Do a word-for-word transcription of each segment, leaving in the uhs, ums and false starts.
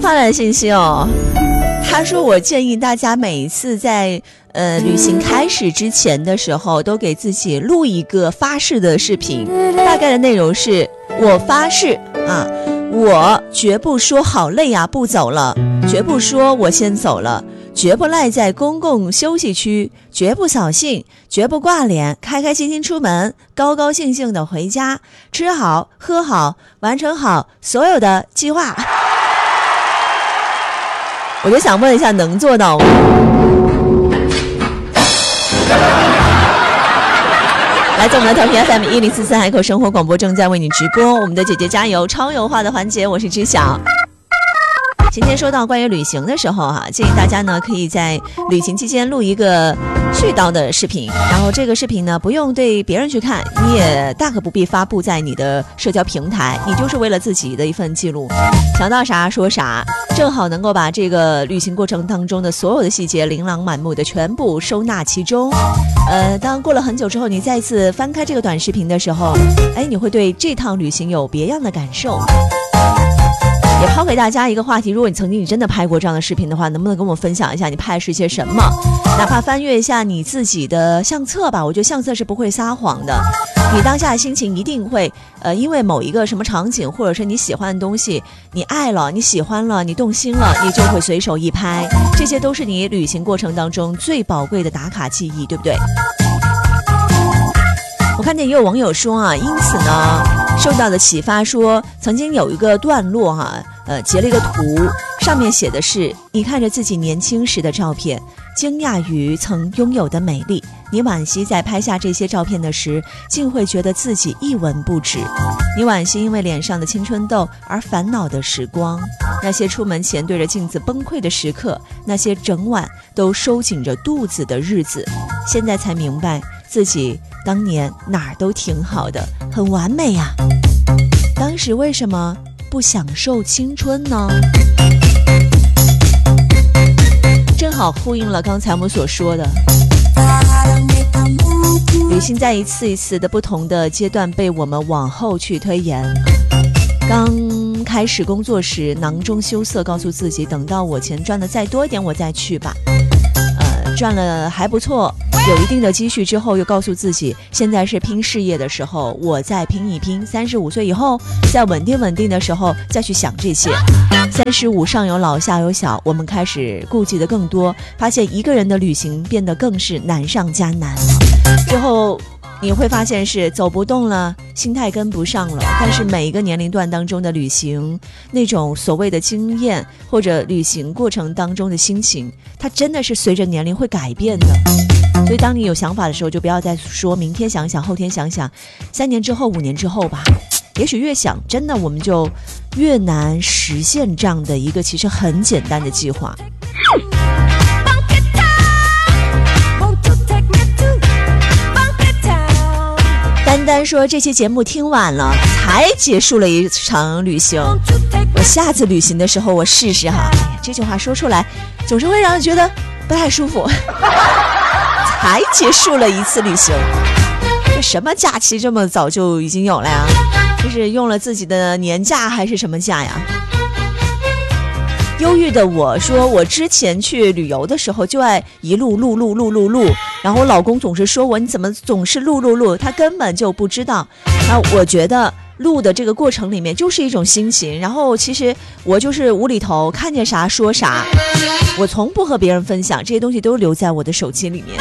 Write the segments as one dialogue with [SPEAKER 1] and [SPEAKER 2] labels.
[SPEAKER 1] 发来的信息哦，他说我建议大家每一次在呃旅行开始之前的时候，都给自己录一个发誓的视频，大概的内容是：我发誓啊，我绝不说好累啊不走了，绝不说我先走了，绝不赖在公共休息区，绝不扫兴，绝不挂脸，开开心心出门，高高兴兴的回家，吃好喝好，完成好所有的计划。我就想问一下，能做到吗？来自我们的调频 F M 一零四四海口生活广播正在为你直播，我们的姐姐加油超油化的环节，我是知晓。今天说到关于旅行的时候哈、啊，建议大家呢可以在旅行期间录一个絮叨的视频，然后这个视频呢不用对别人去看，你也大可不必发布在你的社交平台，你就是为了自己的一份记录，想到啥说啥，正好能够把这个旅行过程当中的所有的细节琳琅满目的全部收纳其中。呃，当过了很久之后，你再次翻开这个短视频的时候，哎，你会对这趟旅行有别样的感受。也抛给大家一个话题，如果你曾经你真的拍过这样的视频的话，能不能跟我分享一下你拍的是些什么？哪怕翻阅一下你自己的相册吧，我觉得相册是不会撒谎的。你当下的心情一定会呃，因为某一个什么场景，或者是你喜欢的东西，你爱了，你喜欢了，你动心了，你就会随手一拍，这些都是你旅行过程当中最宝贵的打卡记忆，对不对？我看见也有网友说啊，因此呢受到的启发说，曾经有一个段落哈、啊，呃，截了一个图，上面写的是：你看着自己年轻时的照片，惊讶于曾拥有的美丽，你惋惜在拍下这些照片的时，竟会觉得自己一文不值。你惋惜因为脸上的青春痘而烦恼的时光，那些出门前对着镜子崩溃的时刻，那些整晚都收紧着肚子的日子，现在才明白自己当年哪儿都挺好的，很完美呀、啊。当时为什么不享受青春呢？正好呼应了刚才我们所说的，旅行在一次一次的不同的阶段被我们往后去推延。刚开始工作时囊中羞涩，告诉自己等到我钱赚的再多一点我再去吧。呃，赚了还不错，有一定的积蓄之后，又告诉自己现在是拼事业的时候，我再拼一拼，三十五岁以后在稳定稳定的时候再去想这些。三十五上有老下有小，我们开始顾忌的更多，发现一个人的旅行变得更是难上加难。最后你会发现是走不动了，心态跟不上了。但是每一个年龄段当中的旅行，那种所谓的经验或者旅行过程当中的心情，它真的是随着年龄会改变的。所以当你有想法的时候，就不要再说明天想想后天想想，三年之后五年之后吧。也许越想真的我们就越难实现这样的一个其实很简单的计划。丹丹说这期节目听晚了才结束了一场旅行，我下次旅行的时候我试试哈。哎呀，这句话说出来总是会让人觉得不太舒服。才结束了一次旅行，这什么假期这么早就已经有了呀？这是用了自己的年假还是什么假呀？忧郁的我说，我之前去旅游的时候就爱一路录录录录录，然后我老公总是说我你怎么总是录录录，他根本就不知道。那我觉得录的这个过程里面就是一种心情，然后其实我就是无厘头，看见啥说啥，我从不和别人分享，这些东西都留在我的手机里面。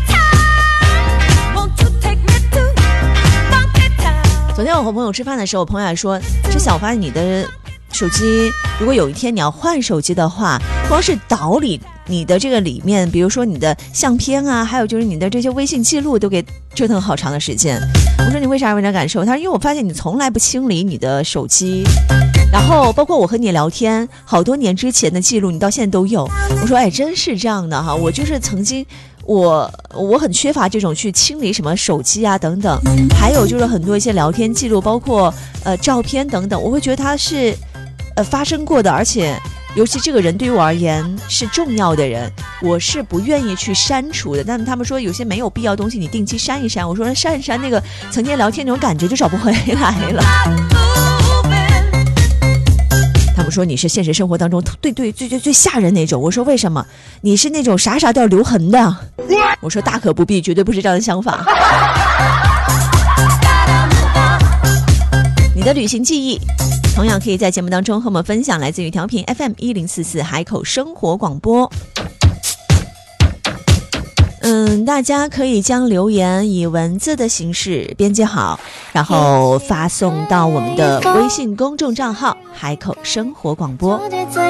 [SPEAKER 1] 昨天我和朋友吃饭的时候，朋友还说，这小发你的手机如果有一天你要换手机的话，光是导理你的这个里面，比如说你的相片啊，还有就是你的这些微信记录都给折腾好长的时间。我说你为啥有这样感受？他说因为我发现你从来不清理你的手机，然后包括我和你聊天好多年之前的记录你到现在都有。我说哎，真是这样的哈，我就是曾经我我很缺乏这种去清理什么手机啊等等，还有就是很多一些聊天记录，包括呃照片等等，我会觉得它是呃发生过的，而且尤其这个人对于我而言是重要的人，我是不愿意去删除的。但是他们说有些没有必要的东西你定期删一删，我说删一删那个曾经聊天那种感觉就找不回来了。他们说你是现实生活当中对对最最最吓人那种。我说为什么？你是那种啥啥都要留痕的。我说大可不必，绝对不是这样的想法。你的旅行记忆同样可以在节目当中和我们分享，来自于调频 F M 一零四四海口生活广播。嗯，大家可以将留言以文字的形式编辑好，然后发送到我们的微信公众账号海口生活广播。